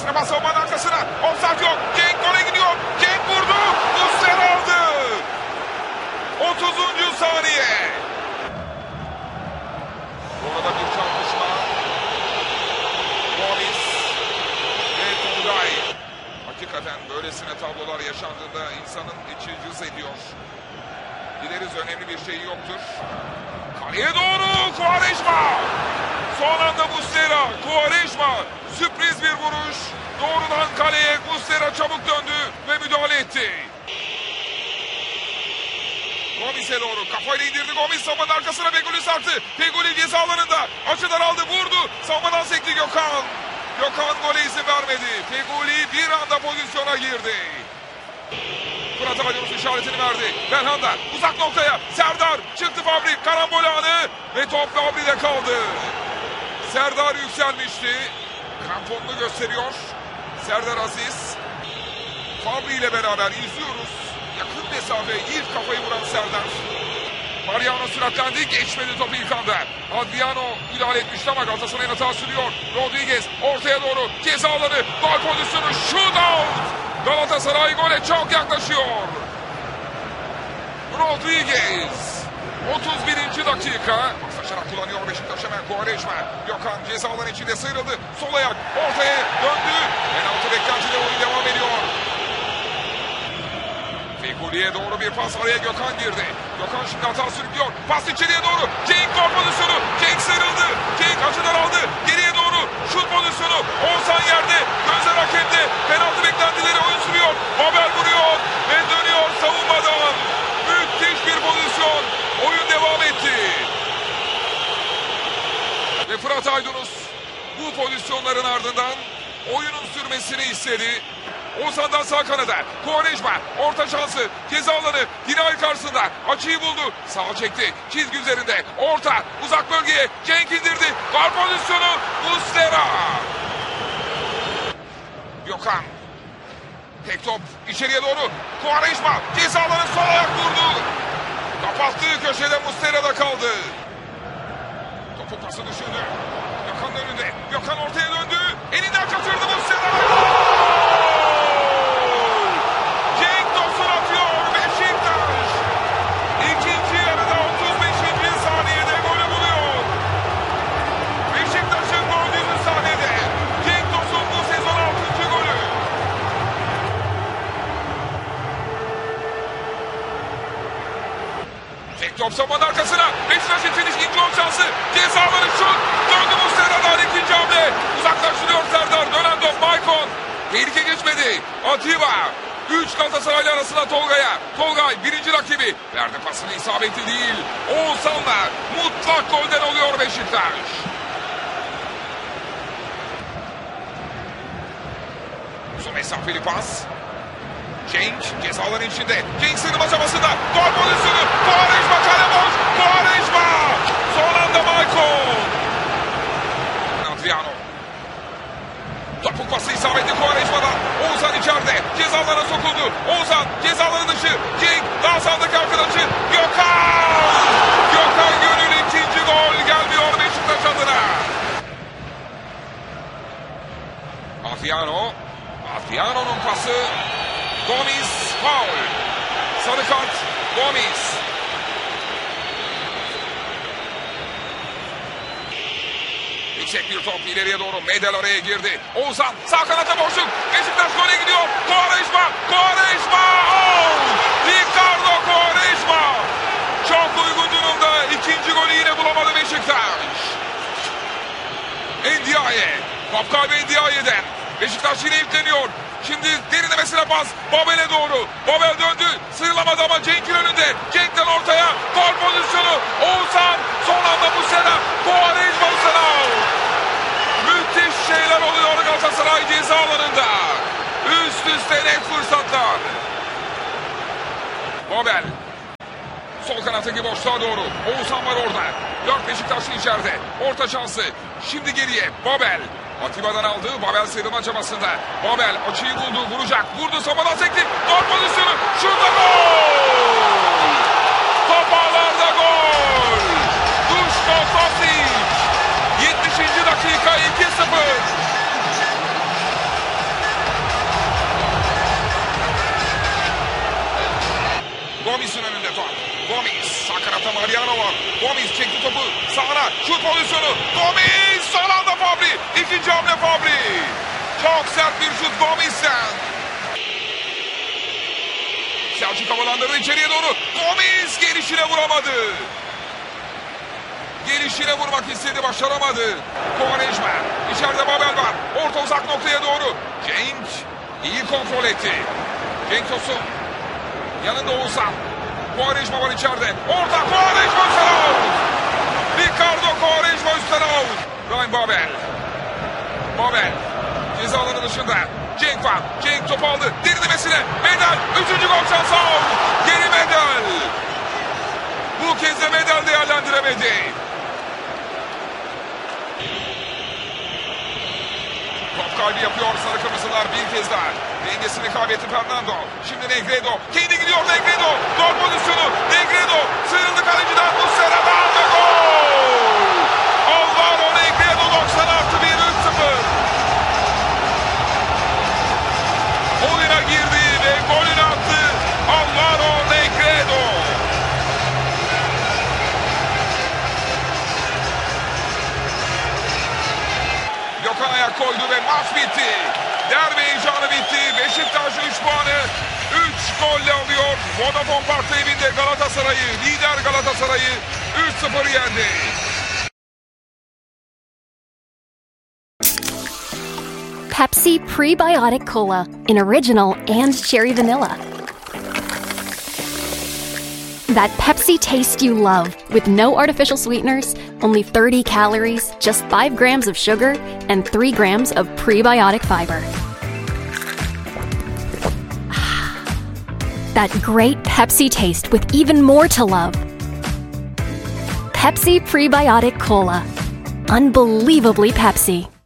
Muslera pas savunmanın arkasına. Offside yok. Cenk gole gidiyor. Cenk vurdu. Muslera aldı. 30. saniye. Orada bir çarpışma. Gomis ve Tugay. Hakikaten böylesine tablolar yaşandığında insanın içi cız ediyor. Dileriz önemli bir şey yoktur. Kaleye doğru Quaresma. Son anda Muslera. Quaresma. Sürpriz bir vuruş. Doğrudan kaleye Muslera çabuk döndü ve müdahale etti. Gomis'e doğru kafayla indirdi. Gomis savunmanın arkasına Feguli sarktı. Feguli ceza alanında. Açıdan aldı, vurdu. Savunmadan sekti Gökhan. Gökhan gole izin vermedi. Feguli bir anda pozisyona girdi. Fırat Aydınus işaretini verdi. Belhanda uzak noktaya. Serdar çıktı Fabri. Karambol anı ve top Fabri'de kaldı. Serdar yükselmişti. Kramponunu gösteriyor. Serdar Aziz. Fabri ile beraber izliyoruz. Yakın mesafe ilk kafayı vuran Serdar. Mariano süratlendi. Geçmedi topu ilk anda. Adriano müdahale etmişti ama Galatasaray'ın hata sürüyor. Rodriguez ortaya doğru ceza alanı. Gol pozisyonu. Shootout. Galatasaray gole çok yaklaşıyor. Rodriguez. 31. dakika. Paslaşarak kullanıyor Beşiktaş hemen. Quaresma. Gökhan ceza alanı içinde sıyrıldı. Sol ayak ortaya döndü. Penaltı beklentide oyun devam ediyor. Fegüli'ye doğru bir pas, araya Gökhan girdi. Gökhan şimdi hata sürüklüyor. Pas içeriye doğru. Cenk gol pozisyonu. Cenk sıyrıldı. Cenk açıdan aldı. Geriye doğru şut pozisyonu. Oğuzhan yerde. Gözler hakemde. Penaltı beklentileri oyun sürüyor. Babel vuruyor ve dönüyor savunmadan. Müthiş bir pozisyon. Oyun devam etti. Ve Fırat Aydınus bu pozisyonların ardından oyunun sürmesini istedi. Oğuzhan'dan sağ kanada. Quaresma orta şansı. Ceza alanı. Dinay karşısında. Açıyı buldu. Sağa çekti. Çizgi üzerinde. Orta. Uzak bölgeye. Cenk indirdi. Gol pozisyonu. Muslera. Gökhan. Tek top. içeriye doğru. Quaresma. Ceza alanı sol ayak vurdu. Kapattığı köşede Muslera'da kaldı. Topu pası düşürdü. Gökhan'ın önünde. Gökhan ortaya döndü. Elinden kaçırdı Muslera. Top savunmanın arkasına. Beşiktaş için ikinci gol şansı. Cezaları şut. Döndü Muslera'dan ikinci hamle. Uzaklaştırıyor Serdar. Dönen top Maicon. Tehlike geçmedi. Atiba. 3 Galatasaraylı arasında Tolga'ya. Tolgay birinci rakibi. Verdi pasını, isabetli değil. Oğuzhan'la mutlak golden oluyor Beşiktaş. Uzun mesafeli pas. Cenk cezaların içinde. Cenk sığınma çabasında. Gol pozisyonu. Quaresma kale boş. Quaresma. Son anda Maicon. Adriano. Topuk pası isabetli Quaresma'dan. Oğuzhan içeride. Cezalara sokuldu. Oğuzhan cezaları dışı. Cenk daha sağdaki arkadaşı. Gökhan. Gökhan Gönül ikinci gol gelmiyor Beşiktaş adına. Adriano. Adriano'nun pası. Gomis faul. Sarı kart Gomis. Yüksek bir top ileriye doğru. Medel oraya girdi. Oğuzhan sağ kanata boşluk. Beşiktaş gole gidiyor. Quaresma. Quaresma. Ricardo Quaresma. Çok uygun durumda. İkinci golü yine bulamadı Beşiktaş. Ndiaye. Top kaybı Ndiaye'den. Beşiktaş yine yükleniyor. Şimdi derinlemesine pas. Babel'e doğru. Babel döndü. Sıyrılamadı ama Cenk'in önünde. Cenk'ten ortaya. Gol pozisyonu. Oğuzhan. Son anda Muslera. Quaresma Muslera. Müthiş şeyler oluyor Galatasaray ceza alanında. Üst üste net fırsatlar. Babel. Sol kanattaki boşluğa doğru. Oğuzhan var orada. 4 Beşiktaşlı içeride. Orta şansı. Şimdi geriye. Babel. Atiba'dan aldı. Babel sıyrılma çabasında. Babel açıyı buldu. Vuracak. Vurdu. Savunmadan sekti. Gol pozisyonu. Şurada gol. Top ağlarda gol. Duško Tosić. 70. dakika 2-0. Mascherano var. Gomis çekti topu sağına. Şut pozisyonu. Gomis son anda Fabri. İkinci hamle Fabri. Çok sert bir şut Gomis'ten. Selçuk havalandırdı içeriye doğru. Gomis gelişine vuramadı. Gelişine vurmak istedi, başaramadı. Quaresma. İçeride Babel var. Orta uzak noktaya doğru. Cenk iyi kontrol etti. Cenk Tosun. Yanında Oğuzhan. Quaresma var içeride. Orta Quaresma üstten out. Ricardo Quaresma üstten out. Ryan Babel. Babel. Ceza alanı dışında. Cenk var. Cenk top aldı. Derinlemesine. Medel. Üçüncü gol şansı out. Geri Medel. Bu kez de Medel değerlendiremedi. Top kaybı yapıyor sarı kırmızılar bir kez daha. Dengesini kaybetti Fernando. Şimdi Negredo. Kendi gidiyor Negredo. Gol pozisyonu. Negredo. Sıyrıldı kaleciden. Muslera'dan ve gol. Alvaro Negredo 90 artı 1 3-0. Oyuna girdi ve golünü attı. Alvaro Negredo. Gökhan ayak koydu ve maç bitti. Derbi heyecanı bitti. Beşiktaş 3 puanı 3 golle alıyor. Vodafone Park'ta evinde Galatasaray'ı, lider Galatasaray'ı 3-0 yendi. Pepsi Prebiotic Cola in original and cherry vanilla. That Pepsi taste you love, with no artificial sweeteners, only 30 calories, just 5 grams of sugar, and 3 grams of prebiotic fiber. That great Pepsi taste with even more to love. Pepsi Prebiotic Cola. Unbelievably Pepsi.